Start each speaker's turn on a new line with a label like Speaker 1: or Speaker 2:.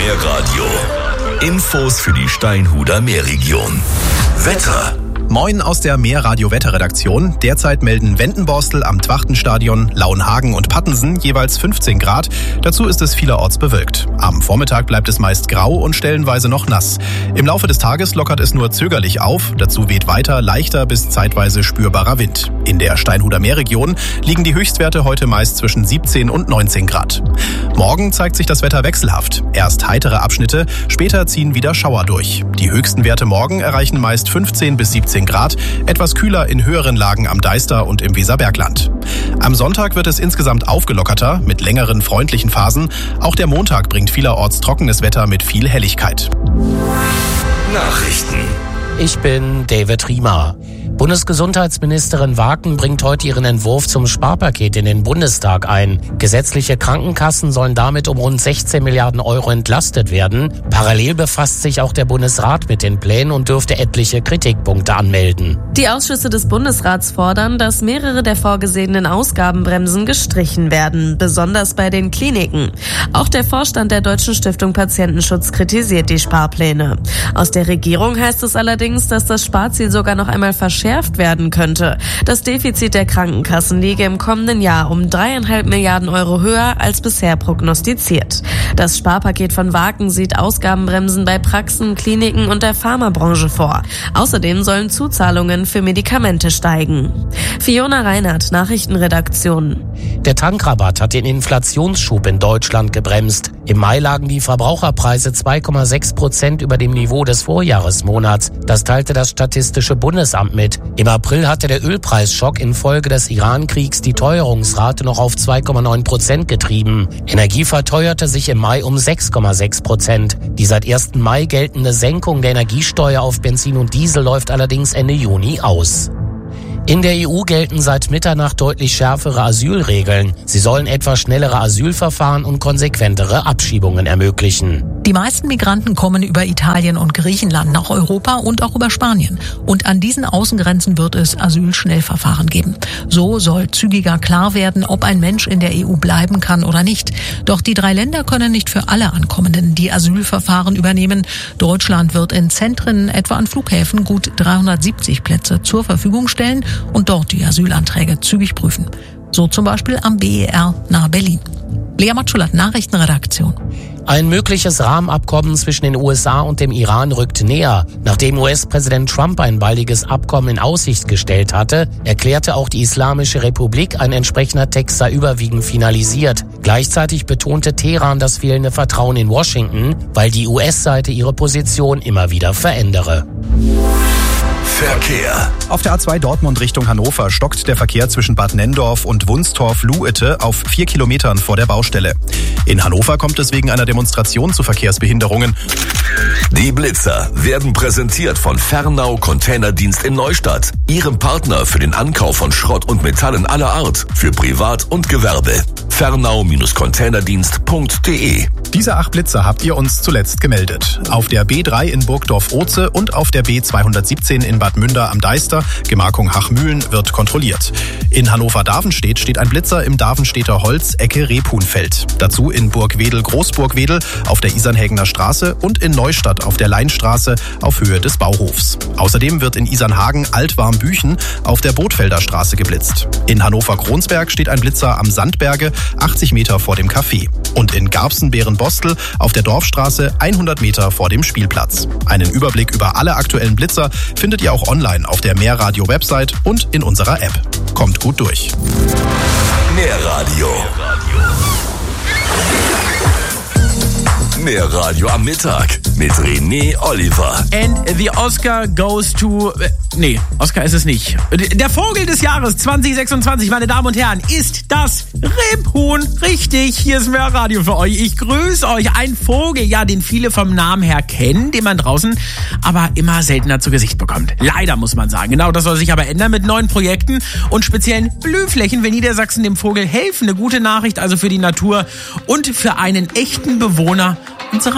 Speaker 1: Meerradio. Infos für die Steinhuder Meerregion. Wetter.
Speaker 2: Moin aus der Meerradio-Wetterredaktion. Derzeit melden Wendenborstel am Twachtenstadion, Lauenhagen und Pattensen jeweils 15 Grad. Dazu ist es vielerorts bewölkt. Am Vormittag bleibt es meist grau und stellenweise noch nass. Im Laufe des Tages lockert es nur zögerlich auf. Dazu weht weiter leichter bis zeitweise spürbarer Wind. In der Steinhuder Meerregion liegen die Höchstwerte heute meist zwischen 17 und 19 Grad. Morgen zeigt sich das Wetter wechselhaft. Erst heitere Abschnitte, später ziehen wieder Schauer durch. Die höchsten Werte morgen erreichen meist 15 bis 17 Grad, etwas kühler in höheren Lagen am Deister und im Weserbergland. Am Sonntag wird es insgesamt aufgelockerter mit längeren freundlichen Phasen. Auch der Montag bringt vielerorts trockenes Wetter mit viel Helligkeit.
Speaker 1: Nachrichten.
Speaker 3: Ich bin David Riemer. Bundesgesundheitsministerin Waken bringt heute ihren Entwurf zum Sparpaket in den Bundestag ein. Gesetzliche Krankenkassen sollen damit um rund 16 Milliarden Euro entlastet werden. Parallel befasst sich auch der Bundesrat mit den Plänen und dürfte etliche Kritikpunkte anmelden.
Speaker 4: Die Ausschüsse des Bundesrats fordern, dass mehrere der vorgesehenen Ausgabenbremsen gestrichen werden, besonders bei den Kliniken. Auch der Vorstand der Deutschen Stiftung Patientenschutz kritisiert die Sparpläne. Aus der Regierung heißt es allerdings, dass das Sparziel sogar noch einmal verschärft werden könnte. Das Defizit der Krankenkassen liege im kommenden Jahr um 3,5 Milliarden Euro höher als bisher prognostiziert. Das Sparpaket von Waken sieht Ausgabenbremsen bei Praxen, Kliniken und der Pharmabranche vor. Außerdem sollen Zuzahlungen für Medikamente steigen. Fiona Reinhardt, Nachrichtenredaktion.
Speaker 3: Der Tankrabatt hat den Inflationsschub in Deutschland gebremst. Im Mai lagen die Verbraucherpreise 2,6% über dem Niveau des Vorjahresmonats. Das teilte das Statistische Bundesamt mit. Im April hatte der Ölpreisschock infolge des Iran-Kriegs die Teuerungsrate noch auf 2,9% getrieben. Energie verteuerte sich im Mai um 6,6%. Die seit 1. Mai geltende Senkung der Energiesteuer auf Benzin und Diesel läuft allerdings Ende Juni aus. In der EU gelten seit Mitternacht deutlich schärfere Asylregeln. Sie sollen etwa schnellere Asylverfahren und konsequentere Abschiebungen ermöglichen.
Speaker 5: Die meisten Migranten kommen über Italien und Griechenland nach Europa und auch über Spanien. Und an diesen Außengrenzen wird es Asylschnellverfahren geben. So soll zügiger klar werden, ob ein Mensch in der EU bleiben kann oder nicht. Doch die 3 Länder können nicht für alle Ankommenden die Asylverfahren übernehmen. Deutschland wird in Zentren, etwa an Flughäfen, gut 370 Plätze zur Verfügung stellen und dort die Asylanträge zügig prüfen. So zum Beispiel am BER nahe Berlin. Lea Matschulat, Nachrichtenredaktion.
Speaker 3: Ein mögliches Rahmenabkommen zwischen den USA und dem Iran rückt näher. Nachdem US-Präsident Trump ein baldiges Abkommen in Aussicht gestellt hatte, erklärte auch die Islamische Republik, ein entsprechender Text sei überwiegend finalisiert. Gleichzeitig betonte Teheran das fehlende Vertrauen in Washington, weil die US-Seite ihre Position immer wieder verändere.
Speaker 1: Verkehr.
Speaker 2: Auf der A2 Dortmund Richtung Hannover stockt der Verkehr zwischen Bad Nenndorf und Wunstorf-Luete auf 4 Kilometern vor der Baustelle. In Hannover kommt es wegen einer Demonstration zu Verkehrsbehinderungen.
Speaker 1: Die Blitzer werden präsentiert von Fernau Containerdienst in Neustadt, Ihrem Partner für den Ankauf von Schrott und Metallen aller Art, für Privat und Gewerbe. Fernau-Containerdienst.de.
Speaker 2: Diese 8 Blitzer habt ihr uns zuletzt gemeldet. Auf der B3 in Burgdorf-Oze und auf der B217 in Bad Münder am Deister, Gemarkung Hachmühlen, wird kontrolliert. In Hannover-Davenstedt steht ein Blitzer im Davenstedter Holz, Ecke Rebhuhnfeld. Dazu in Burgwedel-Großburgwedel auf der Isernhägener Straße und in Neustadt auf der Leinstraße auf Höhe des Bauhofs. Außerdem wird in Isernhagen Altwarmbüchen auf der Bootfelder Straße geblitzt. In Hannover-Kronsberg steht ein Blitzer am Sandberge, 80 Meter vor dem Café. Und in Garbsen-Bärenbostel auf der Dorfstraße 100 Meter vor dem Spielplatz. Einen Überblick über alle aktuellen Blitzer findet ihr auch online auf der Meerradio-Website und in unserer App. Kommt gut durch.
Speaker 1: Meerradio. Meerradio am Mittag mit René Oliver.
Speaker 6: And the Oscar goes to... Nee, Oscar ist es nicht. Der Vogel des Jahres 2026, meine Damen und Herren, ist das Rebhuhn. Richtig, hier ist Meerradio für euch. Ich grüße euch. Ein Vogel, ja, den viele vom Namen her kennen, den man draußen aber immer seltener zu Gesicht bekommt. Leider, muss man sagen. Genau, das soll sich aber ändern mit neuen Projekten und speziellen Blühflächen, wenn Niedersachsen dem Vogel helfen. Eine gute Nachricht also für die Natur und für einen echten Bewohner unserer